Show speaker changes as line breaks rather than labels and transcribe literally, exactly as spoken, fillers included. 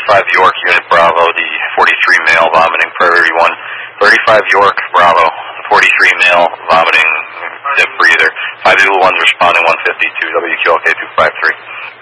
thirty-five York, Unit Bravo, the forty-three male vomiting, priority one. thirty-five York, Bravo, forty-three male vomiting, dip breather. five Zulu one's responding one fifty-two, W Q L K two five three.